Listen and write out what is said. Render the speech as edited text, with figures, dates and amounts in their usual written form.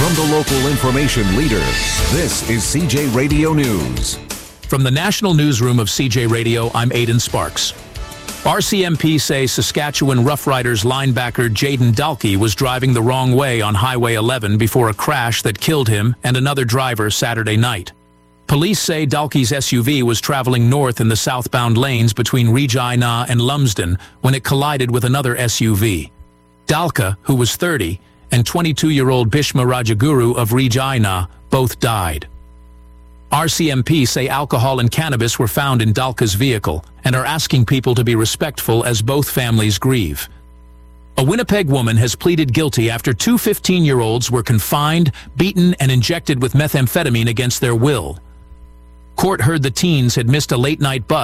From the local information leader, this is CJ Radio News. From the National Newsroom of CJ Radio, I'm Aidan Sparks. RCMP say Saskatchewan Rough Riders linebacker Jaden Dalkey was driving the wrong way on Highway 11 before a crash that killed him and another driver Saturday night. Police say Dalkey's SUV was traveling north in the southbound lanes between Regina and Lumsden when it collided with another SUV. Dalka, who was 30, and 22-year-old Bhishma Rajaguru of Regina both died. RCMP say alcohol and cannabis were found in Dalka's vehicle and are asking people to be respectful as both families grieve. A Winnipeg woman has pleaded guilty after two 15-year-olds were confined, beaten, and injected with methamphetamine against their will. Court heard the teens had missed a late-night bus